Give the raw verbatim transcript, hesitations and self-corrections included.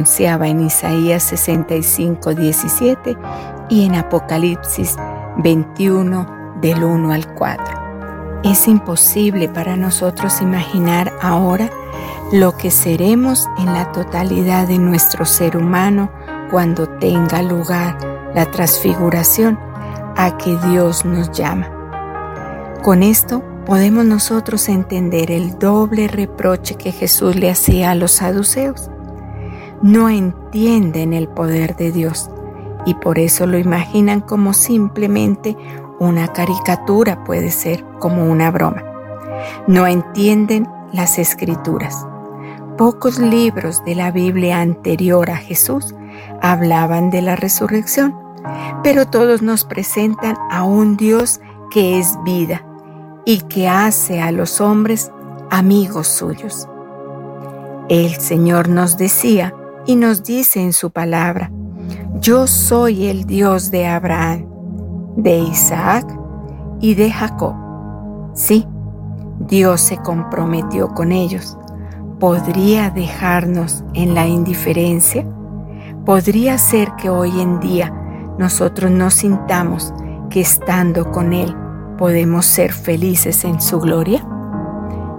anunciaba en Isaías sesenta y cinco, diecisiete y en Apocalipsis veintiuno, del uno al cuatro. Es imposible para nosotros imaginar ahora lo que seremos en la totalidad de nuestro ser humano cuando tenga lugar la transfiguración a que Dios nos llama. Con esto podemos nosotros entender el doble reproche que Jesús le hacía a los saduceos. No entienden el poder de Dios y por eso lo imaginan como simplemente una caricatura, puede ser como una broma. No entienden las Escrituras. Pocos libros de la Biblia anterior a Jesús hablaban de la resurrección, pero todos nos presentan a un Dios que es vida y que hace a los hombres amigos suyos. El Señor nos decía y nos dice en su palabra: yo soy el Dios de Abraham, de Isaac y de Jacob. Sí, Dios se comprometió con ellos. ¿Podría dejarnos en la indiferencia? ¿Podría ser que hoy en día nosotros no sintamos que estando con Él podemos ser felices en su gloria?